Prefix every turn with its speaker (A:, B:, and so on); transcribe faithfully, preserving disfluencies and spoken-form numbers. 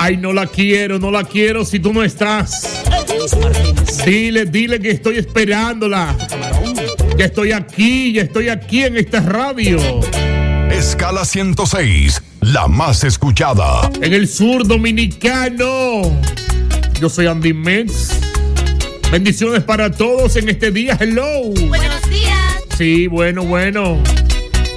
A: Ay, no la quiero, no la quiero si tú no estás. Dile, dile que estoy esperándola. Ya estoy aquí, ya estoy aquí en esta radio.
B: Escala ciento seis, la más escuchada
A: en el sur dominicano. Yo soy Andy Mex. Bendiciones para todos en este día. Hello.
C: Buenos días.
A: Sí, bueno, bueno.